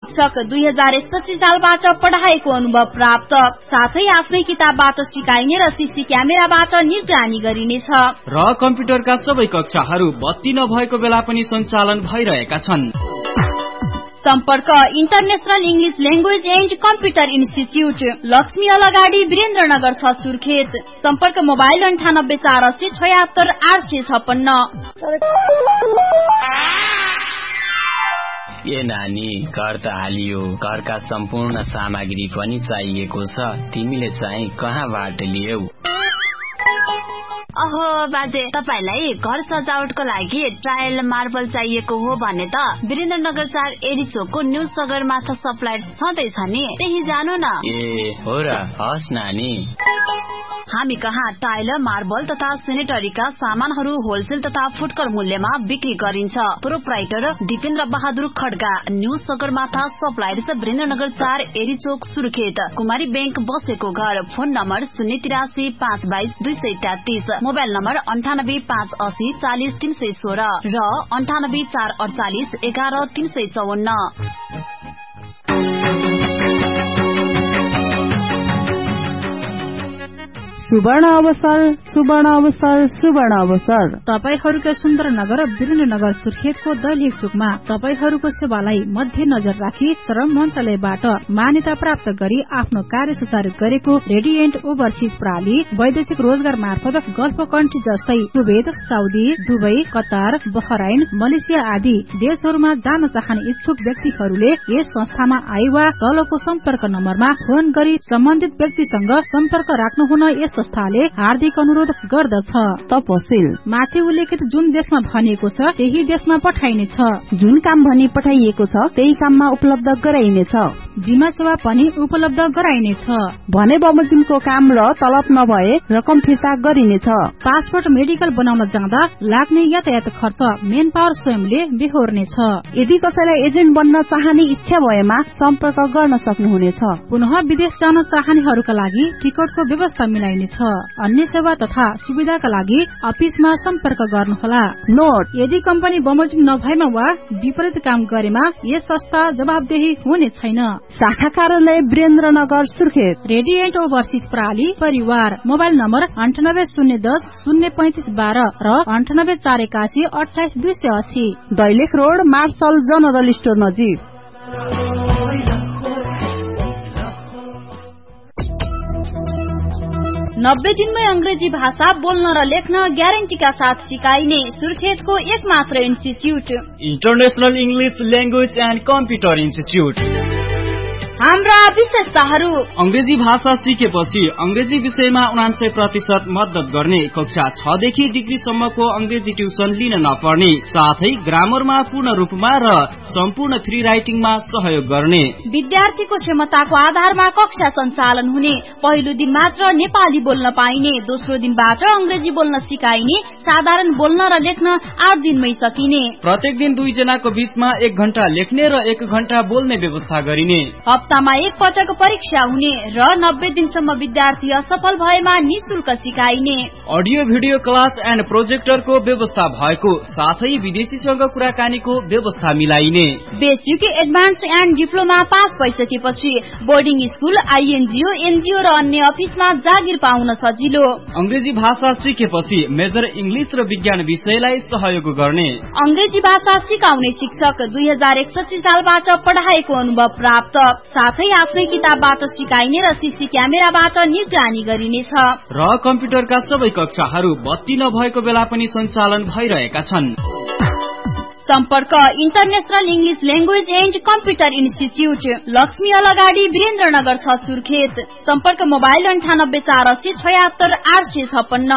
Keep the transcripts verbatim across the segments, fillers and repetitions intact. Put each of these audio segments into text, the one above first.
शिक्षक दुई हजार एकसठी सालबाट पढाएको अनुभव प्राप्त, साथै आफ्नै किताबबाट सिकाइने र सीसी क्यामेराबाट निगरानी गरिनेछ। र कम्प्युटरका सबै कक्षाहरू बत्ती नभएको बेला पनि सञ्चालन भइरहेका छन्। सम्पर्क international English language and computer institute, Lakshmi हल अगाडि वीरेन्द्रनगर छ सुर्खेत। सम्पर्क मोबाइल अन्ठानब्बे चार असी छयत्तर आठ सय छपन्न। ए नानी, घर त हालियो, घरका सम्पूर्ण सामग्री पनि चाहिएको छ, तिमीले चाहिँ कहाँबाट लियौ? अहो बाजे, तपाईलाई घर सजावटको लागि टाइल मार्बल चाहिएको हो भने त वीरेन्द्रनगर चार एडी चोकको न्यू सगरमाथा सप्लायर छँदैछ नि, त्यही जानु न। ए हो र, हस् नानी। हामी कहाँ टाइल मार्बल तथा सेनेटरीका सामानहरू होलसेल तथा फुटकर मूल्यमा बिक्री गरिन्छ। Proprietor Dipendra Bahadur Kharga, new Sagarmatha suppliers, Birendranagar चार एडी चोक सुर्खेत। कुमारी बैंक बसेको घर। फोन नम्बर शून्य तिरासी पाँच बाइस दुई सय तेत्तीस, मोबाइल नम्बर अन्ठानब्बे पाँच असी चालिस तीन सय सोह्र र अन्ठानब्बे चार अडचालिस एघार तीन सय चौवन्न। सुवर्ण अवसर, सुवर्ण अवसर, सुवर्ण अवसर। तपाईहरूका सुन्दर नगर वीरेन्द्रनगर सुर्खेतको दैलेख चोकमा तपाईहरूको सेवालाई मध्य नजर राखी श्रम मन्त्रालयबाट मान्यता प्राप्त गरी आफ्नो कार्य सुचारू गरेको रेडिएन्ट ओभरसिज प्रणाली वैदेशिक रोजगार मार्फत गल्फ कन्ट्री जस्तै Kuwait, Saudi, Dubai, Qatar, Bahrain, Malaysia आदि देशहरूमा जान चाहने इच्छुक व्यक्तिहरूले यस संस्थामा आए वा तलको सम्पर्क नम्बरमा फोन गरी सम्बन्धित व्यक्तिसँग सम्पर्क राख्नु हुन यस संस्थाले हार्दिक अनुरोध गर्दछ। तपसिल माथि उल्लेखित जुन देशमा भनिएको छ त्यही देशमा पठाइनेछ। जुन काम भनी पठाइएको छ त्यही काममा उपलब्ध गराइनेछ। बीमा सेवा पनि उपलब्ध गराइनेछ। भने बमोजिमको काम र तलब नभए रकम फिर्ता गरिनेछ। पासपोर्ट मेडिकल बनाउन जाँदा लाग्ने यातायात खर्च मेन पावर स्वयंले बेहोर्नेछ। यदि कसैलाई एजेन्ट बन्न चाहने इच्छा भएमा सम्पर्क गर्न सक्नुहुनेछ। पुनः विदेश जान चाहनेहरूका लागि टिकटको व्यवस्था मिलाइनेछ। अन्य सेवा तथा सुविधाका लागि अफिसमा सम्पर्क गर्नुहोला। नोट, यदि कम्पनी बमोजिम नभएमा वा विपरीत काम गरेमा यस संस्था जवाबदेही हुने छैन। शाखा कार्यालय वीरेन्द्रनगर सुर्खेत। रेडिएन्ट ओभरसिज प्रणाली परिवार। मोबाइल नम्बर अन्ठानब्बे शून्य दस शून्य पैंतिस बाह्र र अन्ठानब्बे चार एकासी अठाइस दुई सय अस्सी। Dailekh road, marshal general store नजिक। नब्बे दिनमै अंग्रेजी भाषा बोल्न र लेख्न ग्यारेन्टीका साथ सिकाइने सुर्खेतको एक मात्र institute, international English language and computer institute. हाम्रा विशेषताहरू: अंग्रेजी भाषा सिकेपछि अंग्रेजी विषयमा उनान्सय प्रतिशत मद्दत गर्ने, कक्षा छ देखि डिग्रीसम्मको अंग्रेजी ट्युसन लिन नपर्ने, साथै ग्रामरमा पूर्ण रूपमा र सम्पूर्ण फ्री राइटिङमा सहयोग गर्ने। विद्यार्थीको क्षमताको आधारमा कक्षा सञ्चालन हुने। पहिलो दिन मात्र नेपाली बोल्न पाइने, दोस्रो दिनबाट अंग्रेजी बोल्न सिकाइने, साधारण बोल्न र लेख्न आठ दिनमै सकिने। प्रत्येक दिन दुईजनाको बीचमा एक घण्टा लेख्ने र एक घण्टा बोल्ने व्यवस्था गरिने। हप्तामा एक पटक परीक्षा हुने र नब्बे दिनसम्म विद्यार्थी असफल भएमा निशुल्क सिकाइने। अडियो भिडियो क्लास एन्ड प्रोजेक्टरको व्यवस्था भएको, साथै विदेशीसँग कुराकानीको व्यवस्था मिलाइने। Basic, advance and diploma pass भइसकेपछि बोर्डिङ स्कुल, आइएनजिओ, एनजिओ र अन्य अफिसमा जागिर पाउन सजिलो। अंग्रेजी भाषा सिकेपछि मेजर इंग्लिश र विज्ञान विषयलाई सहयोग गर्ने। अंग्रेजी भाषा सिकाउने शिक्षक दुई हजार एकसठी सालबाट पढाएको अनुभव प्राप्त, साथै आफ्नै किताबबाट सिकाइने र सीसी क्यामेराबाट निगरानी गरिनेछ। र कम्प्युटरका सबै कक्षाहरू बत्ती नभएको बेला पनि सञ्चालन भइरहेका छन्। सम्पर्क international English language and computer institute, Lakshmi हल अगाडि वीरेन्द्रनगर छ सुर्खेत। सम्पर्क मोबाइल अन्ठानब्बे चार असी छयत्तर आठ सय छपन्न।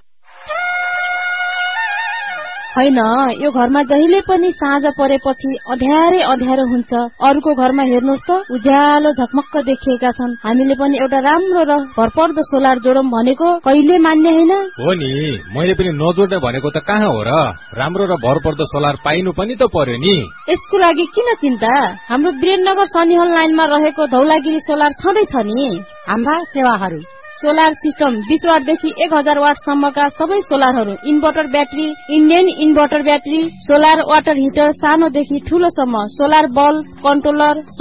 होइन, यो घरमा जहिले पनि साँझ परेपछि अध्यारै अध्यारो हुन्छ। अरूको घरमा हेर्नुहोस् त, उज्यालो झकमक्क देखिएका छन्। हामीले पनि एउटा राम्रो र भरपर्दो सोलर जोडौं भनेको कहिले मान्ने होइन। हो नि, मैले पनि नजोड्ने भनेको त कहाँ हो र। राम्रो र भरपर्दो सोलर पाइनु पनि त पर्यो नि। यसको लागि किन चिन्ता, हाम्रो वीरेन्द्रनगर सनिहल लाइनमा रहेको धौलागिरी सोलर छँदैछ नि। हाम्रा सेवाहरू: सोलर सिस्टम बीस वाटदेखि एक हजार वाटसम्मका सबै सोलरहरू, inverter battery, Indian inverter battery, solar water heater सानोदेखि ठूलोसम्म, सोलर बल्ब, कन्ट्रोलर